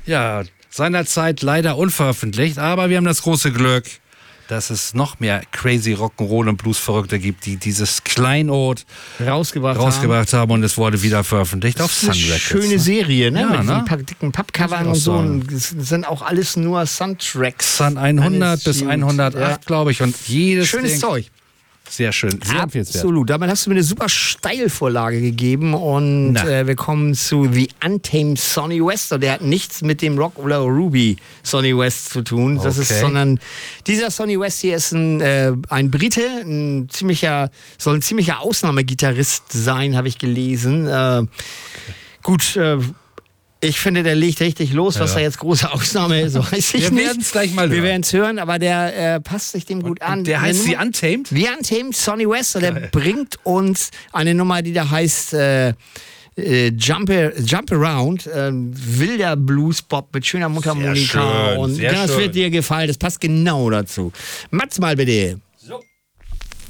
Ja, seinerzeit leider unveröffentlicht, aber wir haben das große Glück, dass es noch mehr crazy Rock'n'Roll und Blues-Verrückte gibt, die dieses Kleinod rausgebracht haben und es wurde wieder veröffentlicht auf Sun Records. Schöne Serie, ne? Ja, mit diesen dicken Pappcovern und so. Und das sind auch alles nur Sun-Tracks. Sun 100 bis 108, glaube ich. Und jedes schönes Ding. Zeug. Sehr schön, sehr empfehlenswert. Absolut. Damit hast du mir eine super Steilvorlage gegeben und wir kommen zu The Untamed Sonny West. Und der hat nichts mit dem Rock oder Ruby Sonny West zu tun. Sondern dieser Sonny West hier ist ein Brite, soll ein ziemlicher Ausnahmegitarrist sein, habe ich gelesen. Ich finde, der legt richtig los, was da jetzt große Ausnahme ist, weiß ich nicht. Wir werden es gleich mal hören. Wir werden es hören, aber der passt sich dem gut an. Der heißt The Untamed? The Untamed, Sonny West, und der bringt uns eine Nummer, die da heißt Jump Around, wilder Blues-Pop mit schöner Mundharmonika. Und das wird dir gefallen, das passt genau dazu. Mats mal bitte.